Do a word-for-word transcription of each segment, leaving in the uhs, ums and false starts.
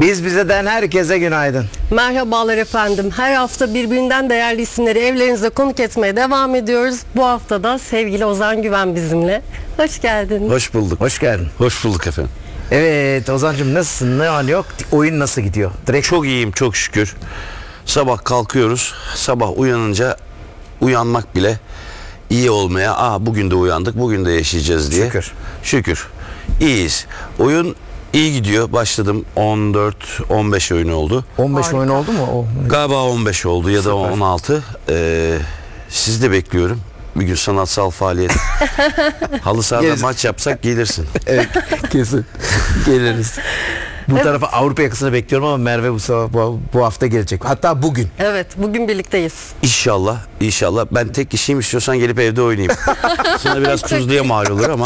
Biz bizeden herkese günaydın. Merhabalar efendim. Her hafta birbirinden değerli isimleri evlerinize konuk etmeye devam ediyoruz. Bu hafta da sevgili Ozan Güven bizimle. Hoş geldin. Hoş bulduk. Hoş geldin. Hoş bulduk efendim. Evet Ozan'cığım, nasılsın? Ne var ne yok? Oyun nasıl gidiyor? Direkt... Çok iyiyim, çok şükür. Sabah kalkıyoruz. Sabah uyanınca uyanmak bile iyi olmaya, aa bugün de uyandık, bugün de yaşayacağız diye. Şükür. Şükür. İyiyiz. Oyun iyi gidiyor. Başladım. on dört on beş oyun oldu. on beş Harika. oyun oldu mu? O... Galiba on beş oldu ya da Süper. on altı. Ee, sizi de bekliyorum. Bir gün sanatsal faaliyet. Halı sahada Geliriz. maç yapsak gelirsin. Evet, kesin. Geliriz. Bu Evet. tarafa Avrupa yakasını bekliyorum ama Merve bu, sabah- bu, bu hafta gelecek. Hatta bugün. Evet, bugün birlikteyiz. İnşallah, inşallah. Ben tek kişiyim, istiyorsan gelip evde oynayayım. Sana biraz tuzluya mal olur ama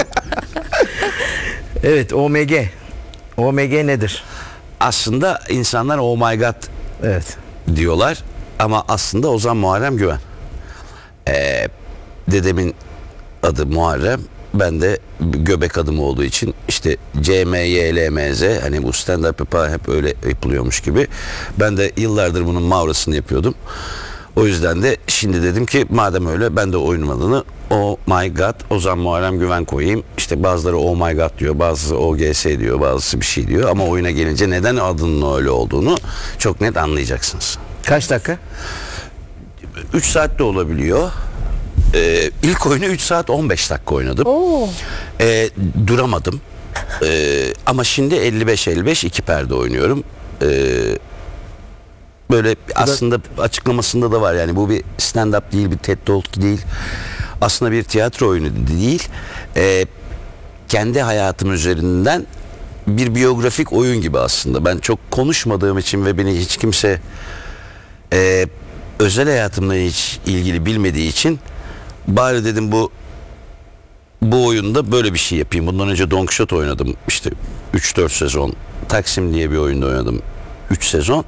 Evet, O M G. O M G nedir? aslında insanlar oh my god Evet. diyorlar ama aslında Ozan Muharrem Güven. Ee, dedemin adı Muharrem. Ben de göbek adım olduğu için işte C M Y L M Z, hani bu stand up yapar hep öyle yapılıyormuş gibi. Ben de yıllardır bunun mavrasını yapıyordum. O yüzden de şimdi dedim ki madem öyle ben de oyunun adını Oh My God Ozan Muharrem Güven koyayım. İşte bazıları Oh My God diyor, bazısı O G S diyor, bazısı bir şey diyor. Ama oyuna gelince neden adının öyle olduğunu çok net anlayacaksınız. Kaç dakika? üç saat de olabiliyor. Ee, ilk oyunu üç saat on beş dakika oynadım. Oo. Ee, duramadım. Ee, ama şimdi elli beş elli beş iki perde oynuyorum. Ee, böyle aslında açıklamasında da var, yani bu bir stand-up değil, bir TED Talk değil. Aslında bir tiyatro oyunu değil. Ee, kendi hayatım üzerinden bir biyografik oyun gibi aslında. Ben çok konuşmadığım için ve beni hiç kimse e, özel hayatımla hiç ilgili bilmediği için bari dedim bu bu oyunda böyle bir şey yapayım. Bundan önce Don Quixote oynadım işte üç dört sezon. Taksim diye bir oyunda oynadım üç sezon.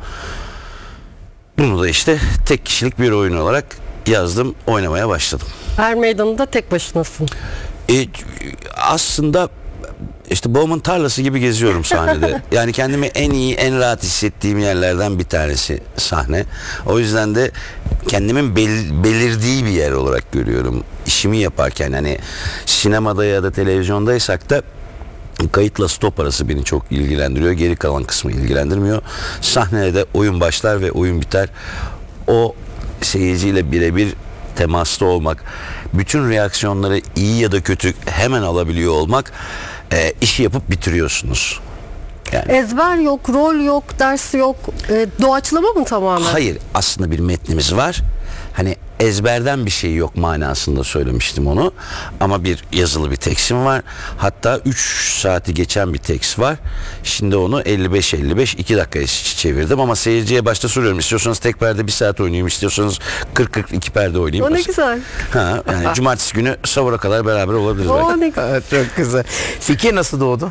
Bunu da işte tek kişilik bir oyun olarak yazdım, oynamaya başladım. Her meydanında tek başınasın. E, aslında işte babamın tarlası gibi geziyorum sahnede. Yani kendimi en iyi, en rahat hissettiğim yerlerden bir tanesi sahne. O yüzden de kendimin bel- belirdiği bir yer olarak görüyorum. İşimi yaparken, hani sinemada ya da televizyondaysak da kayıtla stop arası beni çok ilgilendiriyor. Geri kalan kısmı ilgilendirmiyor. Sahnede de oyun başlar ve oyun biter. O seyirciyle birebir temasta olmak, bütün reaksiyonları iyi ya da kötü hemen alabiliyor olmak, e, işi yapıp bitiriyorsunuz. Yani Ezber yok, rol yok, ders yok. E, doğaçlama mı tamamen? hayır, aslında bir metnimiz var. Hani ezberden bir şey yok manasında söylemiştim onu. Ama bir yazılı bir tekstim var. Hatta üç saati geçen bir tekst var. Şimdi onu elli beş elli beş iki dakikaya çevirdim ama seyirciye başta soruyorum. İstiyorsanız tek perde bir saat oynayayım, istiyorsanız kırk kırk iki perde oynayayım. O ne güzel. Ha, yani cumartesi günü sahura kadar beraber olabiliriz belki. O ne güzel. Evet, çok güzel. Fikir nasıl doğdu?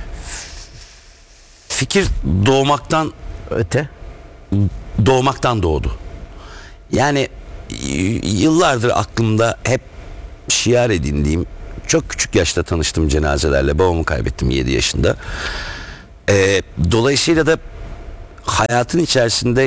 Fikir doğmaktan Öte. doğmaktan doğdu. Yani y- yıllardır aklımda hep şiar edindiğim, çok küçük yaşta tanıştım cenazelerle. Babamı kaybettim yedi yaşında. Ee, dolayısıyla da hayatın içerisinde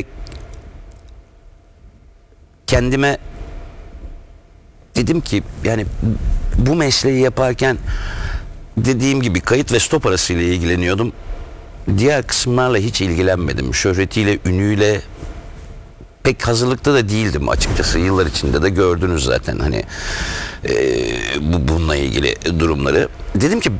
kendime dedim ki yani bu mesleği yaparken dediğim gibi kayıt ve stop arasıyla ilgileniyordum. Diğer kısımlarla hiç ilgilenmedim. Şöhretiyle, ünüyle pek hazırlıkta da değildim açıkçası. Yıllar içinde de gördünüz zaten hani e, bu bununla ilgili durumları. Dedim ki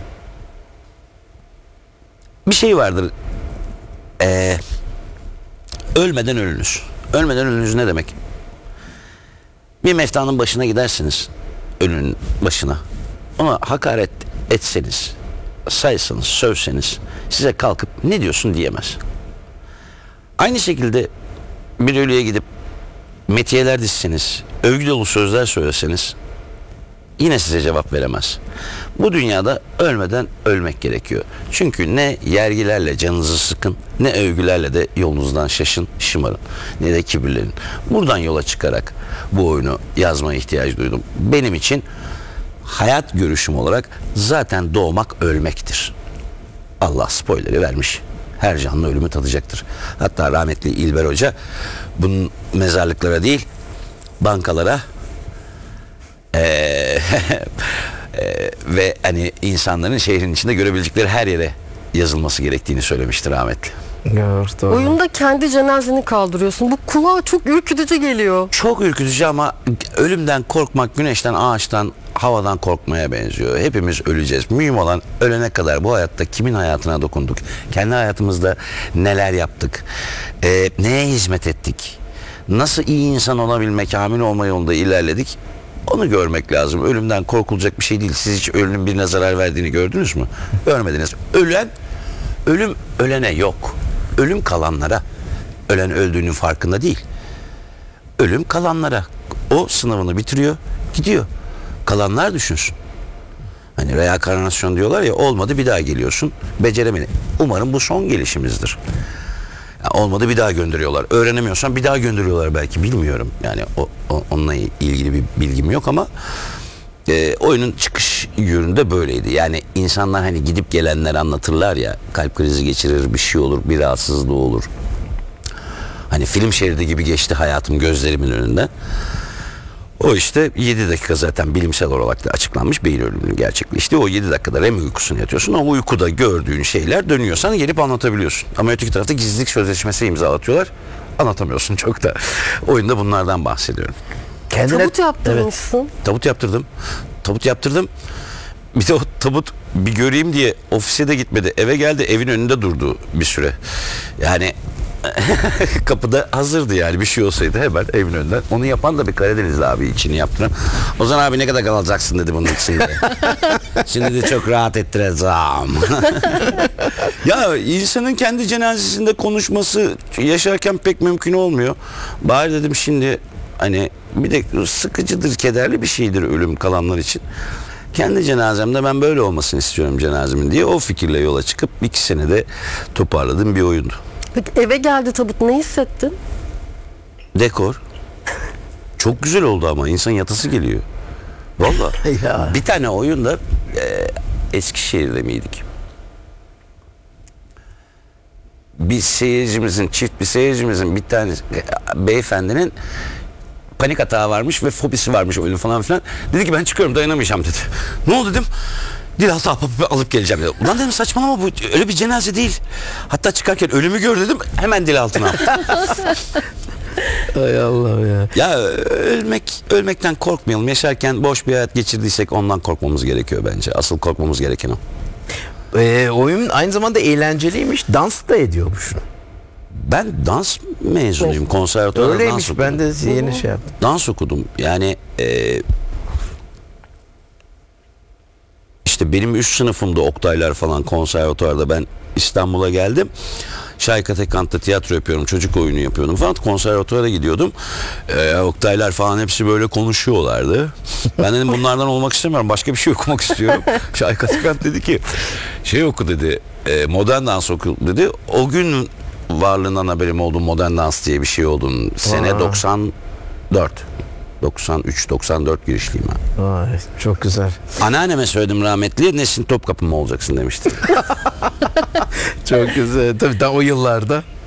bir şey vardır. E, ölmeden ölünüz. Ölmeden ölünüz ne demek? Bir meftanın başına gidersiniz. Ölünün başına. Ona hakaret etseniz, saysanız, sövseniz size kalkıp ne diyorsun diyemez. Aynı şekilde bir ölüye gidip metiyeler dizseniz, övgü dolu sözler söyleseniz yine size cevap veremez. Bu dünyada ölmeden ölmek gerekiyor. Çünkü ne yergilerle canınızı sıkın, ne övgülerle de yolunuzdan şaşın, şımarın, ne de kibirlenin. Buradan yola çıkarak bu oyunu yazmaya ihtiyaç duydum. Benim için hayat görüşüm olarak zaten doğmak ölmektir. Allah spoiler'i vermiş. Her canlı ölümü tadacaktır. Hatta rahmetli İlber Hoca bunun mezarlıklara değil bankalara eee, eee, ve hani insanların şehrin içinde görebilecekleri her yere yazılması gerektiğini söylemiştir rahmetli. Doğru, doğru. Oyunda kendi cenazeni kaldırıyorsun. Bu kulağa çok ürkütücü geliyor. Çok ürkütücü ama ölümden korkmak güneşten, ağaçtan, havadan korkmaya benziyor. Hepimiz öleceğiz. Mühim olan ölene kadar bu hayatta kimin hayatına dokunduk? Kendi hayatımızda neler yaptık? Ee, neye hizmet ettik? Nasıl iyi insan olabilmek, kamil olma yolunda ilerledik? Onu görmek lazım. Ölümden korkulacak bir şey değil. Siz hiç ölümün birine zarar verdiğini gördünüz mü? Görmediniz. Ölen, ölüm ölene yok. Ölüm kalanlara. Ölen öldüğünün farkında değil. Ölüm kalanlara. O sınavını bitiriyor, gidiyor. Kalanlar düşünsün. Hani reenkarnasyon diyorlar ya, olmadı bir daha geliyorsun. Beceremedi. Umarım bu son gelişimizdir. Ya olmadı bir daha gönderiyorlar. Öğrenemiyorsan bir daha gönderiyorlar belki, bilmiyorum. Yani o, o- onunla ilgili bir bilgim yok ama e, oyunun çıkış yönünde böyleydi. Yani insanlar hani gidip gelenler anlatırlar ya, kalp krizi geçirir, bir şey olur, bir rahatsızlığı olur. Hani film şeridi gibi geçti hayatım gözlerimin önünden. O işte yedi dakika zaten bilimsel olarak da açıklanmış beyin ölümünün gerçekleştiği. O yedi dakikada R E M uykusunu yatıyorsun. O uykuda gördüğün şeyler dönüyor sana, gelip anlatabiliyorsun. Ama öteki tarafta gizlilik sözleşmesi imzalatıyorlar. Anlatamıyorsun çok da. Oyunda bunlardan bahsediyorum. Kendine... Tabut yaptırmışsın. Tabut yaptırdım. Tabut yaptırdım. Bir de o tabut bir göreyim diye ofise de gitmedi. Eve geldi, evin önünde durdu bir süre. Yani kapıda hazırdı yani, bir şey olsaydı hemen evin önünden. Onu yapan da bir Karadenizli abi, içini yaptıran. Ozan abi ne kadar kalacaksın dedi bunun içinde. Şimdi de çok rahat ettireceğim. Ya insanın kendi cenazesinde konuşması yaşarken pek mümkün olmuyor. Bari dedim şimdi hani bir de sıkıcıdır, kederli bir şeydir ölüm kalanlar için. Kendi cenazemde ben böyle olmasını istiyorum cenazemin diye o fikirle yola çıkıp iki senede toparladığım bir oyundu. Peki eve geldi tabut, ne hissettin? Dekor. Çok güzel oldu ama insan yatası geliyor. Vallahi. Ya. Bir tane oyunda e, Eskişehir'de miydik? Bir seyircimizin, çift bir seyircimizin bir tane e, beyefendinin panik atağı varmış ve fobisi varmış oyunu falan filan. Dedi ki ben çıkıyorum, dayanamayacağım dedi. Ne oldu dedim. Dilaltı alıp, alıp geleceğim dedi. Ulan dedim saçmalama, bu öyle bir cenaze değil. Hatta çıkarken ölümü gör dedim, hemen dil altına aldım. Ay Allah ya. Ya ölmek, ölmekten korkmayalım. Yaşarken boş bir hayat geçirdiysek ondan korkmamız gerekiyor bence. Asıl korkmamız gereken o. Ee, oyun aynı zamanda eğlenceliymiş. Dans da ediyormuş. Ben dans mezunuyum. Konservatuvarda dans Öyleymiş, okudum. ben de yeni şey yaptım. Dans okudum. Yani e, işte benim üst sınıfımda Oktaylar falan konservatuvarda, ben İstanbul'a geldim. Şahika Tekant'ta tiyatro yapıyorum. Çocuk oyunu yapıyordum falan. Konservatuvara gidiyordum. Ee, Oktaylar falan hepsi böyle konuşuyorlardı. Ben dedim bunlardan olmak istemiyorum. Başka bir şey okumak istiyorum. Şahika Tekant dedi ki şey oku dedi. E, modern dans oku dedi. O gün varlığından haberim oldu, modern dans diye bir şey olduğunu. Sene Aa. doksan dört. doksan üç doksan dört girişliyim ben. Ay, çok güzel. Anneanneme söyledim rahmetli, Nesin Topkapı mı olacaksın demişti. Çok güzel. Tabii daha o yıllarda.